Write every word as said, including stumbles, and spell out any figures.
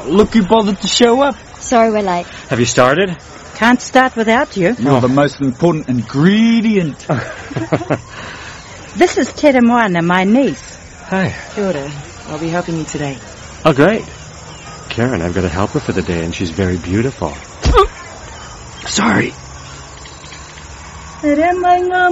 Look who bothered to show up. Sorry we're late. Have you started? Can't start without you. You're the most important ingredient. This is Tere Moana, my niece. Hi. Kia ora. I'll be helping you today. Oh, great. Karen, I've got to help her for the day, and she's very beautiful. Sorry.